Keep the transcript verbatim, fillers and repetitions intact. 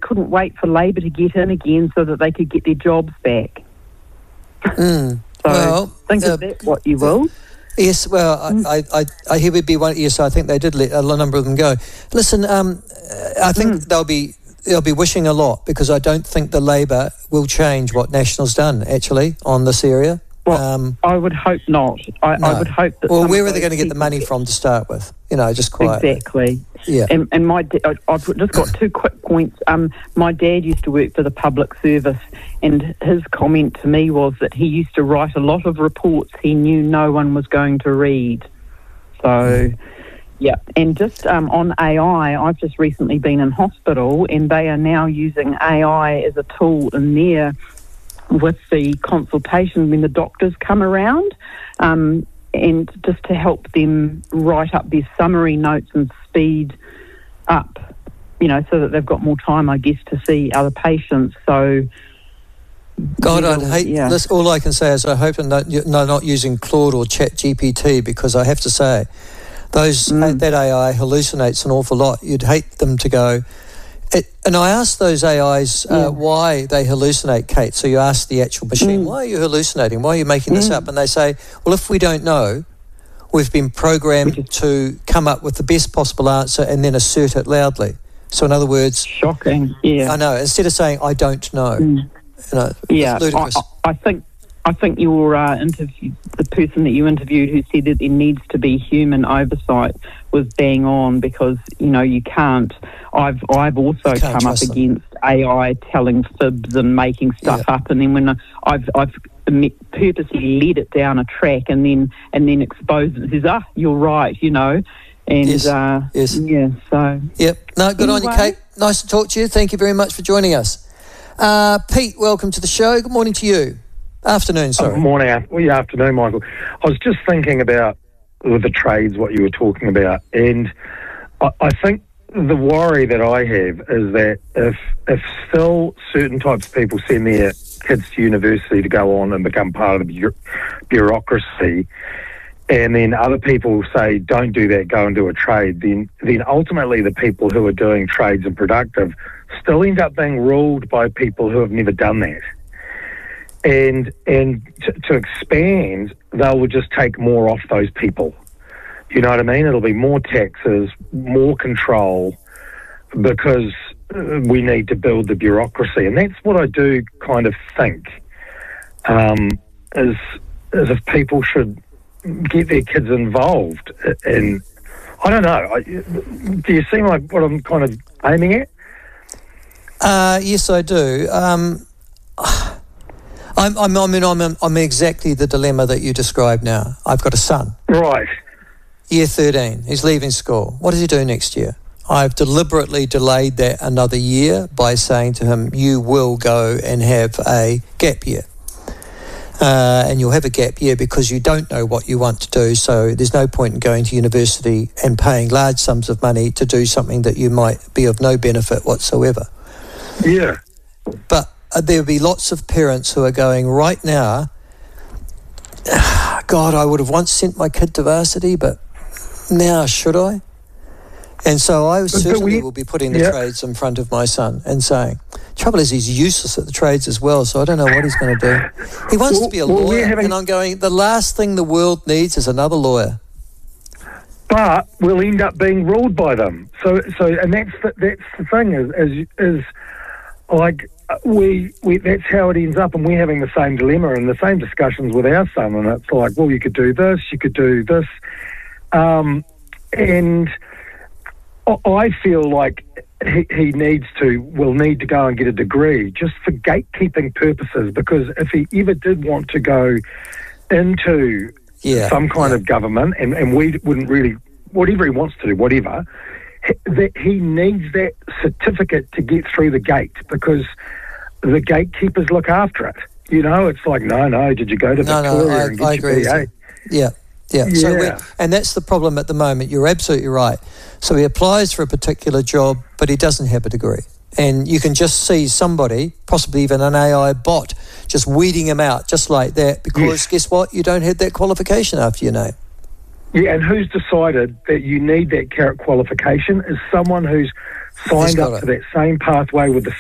couldn't wait for Labor to get in again so that they could get their jobs back. Mm. So well, think uh, of that what you will. Yes, well, Mm. I, I, I hear would be one. Yes, I think they did let a number of them go. Listen, um, I think Mm. they'll be they'll be wishing a lot, because I don't think the Labor will change what National's done actually on this area. Well, Um, I would hope not. I, no. I would hope that. Well, some where of are they those going to get the people money get- from to start with? You know, just quietly. Exactly. Yeah. And, and my, da- I- I've just got two quick points. Um, my dad used to work for the public service, and his comment to me was that he used to write a lot of reports he knew no one was going to read. So, yeah. And just um, on A I, I've just recently been in hospital, and they are now using A I as a tool in there with the consultation when the doctors come around. Um, and just to help them write up their summary notes and speed up, you know, so that they've got more time, I guess, to see other patients. So, God, I'd Well, hate yeah. this. All I can say is I hope they're not, no, not using Claude or Chat G P T, because I have to say, those Mm. that A I hallucinates an awful lot. You'd hate them to go. It, and I asked those A Is uh, Yeah. why they hallucinate, Kate. So you ask the actual machine, Mm. why are you hallucinating? Why are you making this Mm. up? And they say, well, if we don't know, we've been programmed Which to come up with the best possible answer and then assert it loudly. So in other words, shocking, yeah. I know, instead of saying, I don't know, Mm. you know, Yeah, it's ludicrous. I, I I think I think your uh, interview, the person that you interviewed who said that there needs to be human oversight, was bang on, because you know you can't. I've I've also You can't come up trust them. against A I telling fibs and making stuff Yeah. up, and then when I- I've I've me- purposely led it down a track and then and then exposed it and says, ah, you're right, you know, and Yes, uh, yes. yeah, so Yep. No, good on you, Anyway. Kate. Nice to talk to you. Thank you very much for joining us. Uh, Pete, welcome to the show. Good morning to you. Afternoon, sorry. Good morning, af- well, yeah, afternoon, Michael. I was just thinking about with the trades, what you were talking about, and I, I think the worry that I have is that if if still certain types of people send their kids to university to go on and become part of the bu- bureaucracy, and then other people say don't do that, go and do a trade, then then ultimately the people who are doing trades and productive still end up being ruled by people who have never done that. And and to, to expand, they will just take more off those people. You know what I mean? It'll be more taxes, more control, because uh, we need to build the bureaucracy. And that's what I do kind of think, um, is, is if people should get their kids involved. And I don't know, I, do you see like what I'm kind of aiming at? Uh, yes, I do. Um, I'm, I'm, I mean, I'm, I'm exactly the dilemma that you describe now. I've got a son, Right. year thirteen. He's leaving school. What does he do next year? I've deliberately delayed that another year by saying to him, you will go and have a gap year. Uh, and you'll have a gap year because you don't know what you want to do, so there's no point in going to university and paying large sums of money to do something that you might be of no benefit whatsoever. Yeah. But uh, there'll be lots of parents who are going right now, God, I would have once sent my kid to varsity, but now should I? And so I but certainly we- will be putting the yeah. trades in front of my son and saying, trouble is he's useless at the trades as well, so I don't know what he's going to do. He wants Well- to be a well, we're lawyer, having- and I'm going, the last thing the world needs is another lawyer. But we'll end up being ruled by them. So, so, and that's the, that's the thing is, is, is like we, we, that's how it ends up, and we're having the same dilemma and the same discussions with our son. And it's like, well, you could do this, you could do this, um, and I- I feel like he, he needs to, will need to go and get a degree just for gatekeeping purposes, because if he ever did want to go into Yeah. some kind yeah. of government, and, and we wouldn't really, whatever he wants to do, whatever, he, that he needs that certificate to get through the gate, because the gatekeepers look after it. You know, it's like, no, no, did you go to No, Victoria no, and I, get I your agree B with A? you. Yeah, yeah. So we, Yeah. and that's the problem at the moment. You're absolutely right. So he applies for a particular job, but he doesn't have a degree. And you can just see somebody, possibly even an A I bot, just weeding him out just like that, because Yes. guess what? You don't have that qualification after your name. Yeah, and who's decided that you need that carrot qualification is someone who's He's signed got up it. to that same pathway with the